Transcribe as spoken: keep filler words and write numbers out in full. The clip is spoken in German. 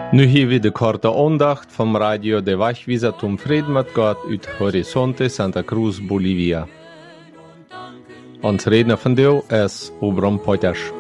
Nu hier weer de korte aandacht van Radio de Wegwijzer zum Frieden mit Gott uit Horizonte Santa Cruz, Bolivia. Ons redner vandaag is Obram Poiters.